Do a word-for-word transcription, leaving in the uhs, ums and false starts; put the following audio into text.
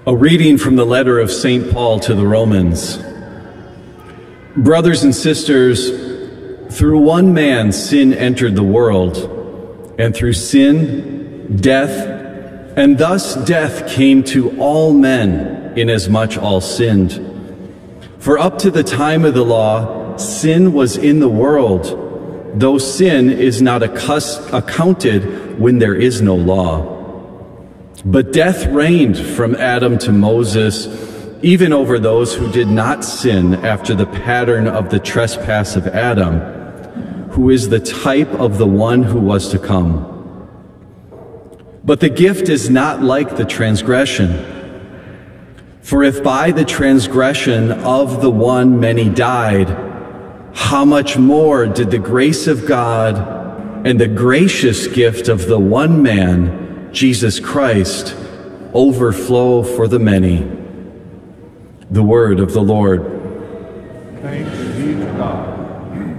A reading from the letter of Saint Paul to the Romans. Brothers and sisters, through one man sin entered the world, and through sin, death, and thus death came to all men, inasmuch all sinned. For up to the time of the law, sin was in the world, though sin is not accounted when there is no law. But death reigned from Adam to Moses, even over those who did not sin after the pattern of the trespass of Adam, who is the type of the one who was to come. But the gift is not like the transgression. For if by the transgression of the one many died, how much more did the grace of God and the gracious gift of the one man, Jesus Christ, overflow for the many. The word of the Lord. Thanks be to God.